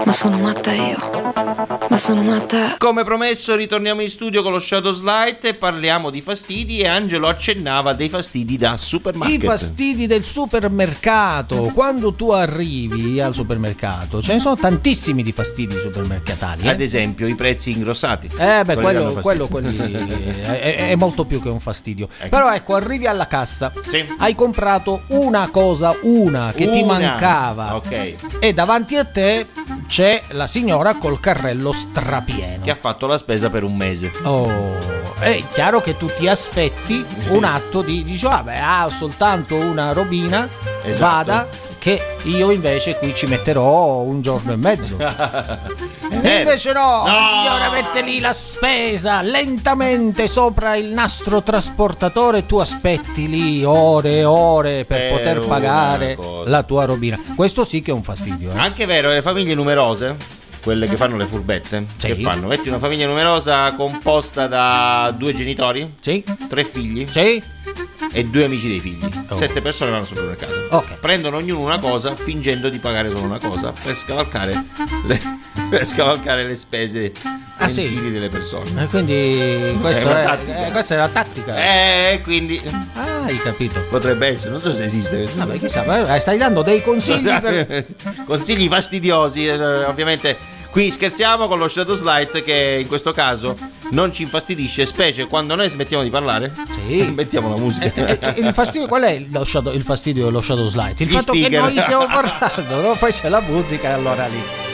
Ma sono matta io. Ma sono matta. Come promesso ritorniamo in studio con lo Shadow Slide e parliamo di fastidi, e Angelo accennava dei fastidi da supermarket. I fastidi del supermercato. Quando tu arrivi al supermercato ce ne sono tantissimi di fastidi supermercatali. Ad esempio i prezzi ingrossati. Quello è molto più che un fastidio. Ecco. Però ecco, arrivi alla cassa, Sì. hai comprato una cosa, che ti mancava. Ok. E davanti a te c'è la signora col carrello strapieno. Che ha fatto la spesa per un mese. È chiaro che tu ti aspetti un atto dici, vabbè, ha soltanto una robina, Esatto. vada, che io invece qui ci metterò un giorno e mezzo. E invece no, la signora mette lì la spesa lentamente sopra il nastro trasportatore, tu aspetti lì ore e ore per poter pagare la tua robina. Questo sì che è un fastidio. Anche vero, le famiglie numerose, quelle che fanno le furbette, Sì. che fanno? Metti una famiglia numerosa composta da 2 genitori, Sì? 3 figli Sì? e 2 amici dei figli. Oh. 7 persone vanno al supermercato. Ok. Prendono ognuno una cosa fingendo di pagare solo una cosa per scavalcare le spese sì? mensili delle persone. Quindi una tattica. questa è la tattica. Quindi Hai capito. potrebbe essere, non so se esiste. Vabbè, chissà, stai dando dei consigli per... Consigli fastidiosi, ovviamente. Qui scherziamo con lo Shadow Slide, che in questo caso non ci infastidisce, specie quando noi smettiamo di parlare. Sì. Mettiamo la musica. Il fastidio, qual è il fastidio dello Shadow Slide? Il Gli fatto speaker. che noi stiamo parlando, no? Poi c'è la musica e allora lì